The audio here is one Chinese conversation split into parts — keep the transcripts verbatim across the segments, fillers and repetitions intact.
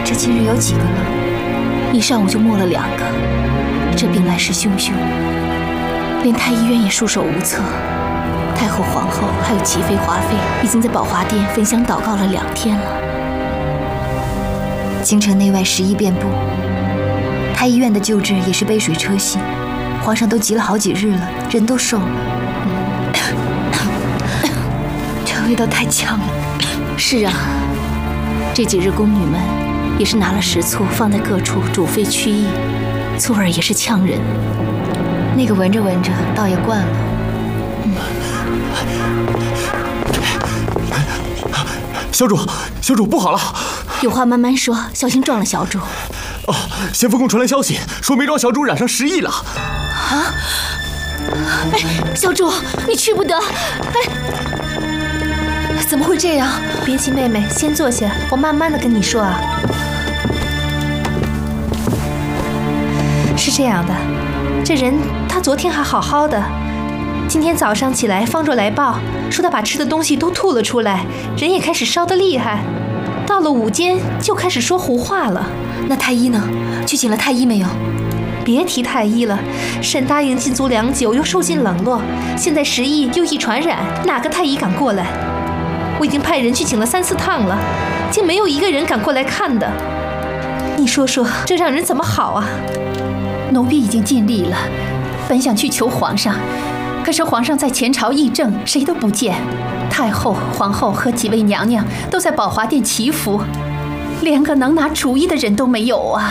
这今日有几个了？ 一上午就没了两个，这病来势汹汹，连太医院也束手无策。太后、皇后还有齐妃、华妃已经在宝华殿焚香祷告了两天了。 京城内外时疫遍布，太医院的救治也是杯水车薪，皇上都急了好几日了，人都瘦了。这味道太呛了。 是啊，这几日宫女们也是拿了食醋放在各处煮沸驱疫，醋味也是呛人。 那个闻着闻着倒也惯了。嗯、 小主，小主不好了！ 有话慢慢说，小心撞了小主。 哦，咸福宫传来消息，说梅庄小主染上时疫了。 啊！哎，小主，你去不得！哎， 怎么会这样？ 别急，妹妹，先坐下，我慢慢的跟你说啊。是这样的，这人他昨天还好好的，今天早上起来方卓来报，说他把吃的东西都吐了出来，人也开始烧得厉害。到了午间就开始说胡话了。 那太医呢？去请了太医没有？ 别提太医了，沈答应禁足良久，又受尽冷落，现在时疫又易传染，哪个太医敢过来？我已经派人去请了三四趟了，竟没有一个人敢过来看的。你说说，这让人怎么好啊？ 奴婢已经尽力了，本想去求皇上，可是皇上在前朝议政，谁都不见。太后、皇后和几位娘娘都在宝华殿祈福，连个能拿主意的人都没有啊！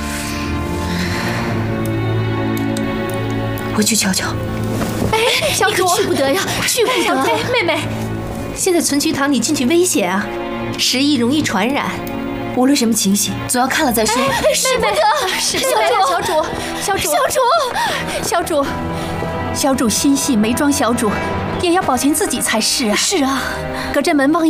我去瞧瞧。 哎，小主， 你可去不得呀，去不得！ 小妃，妹妹，现在存渠堂你进去危险啊，时疫容易传染。 无论什么情形，总要看了再说。 哎， 使不得！ 使小主，小主，小主，小主，小主，小主心系梅庄小主，也要保全自己才是啊！ 是啊， 隔着门望。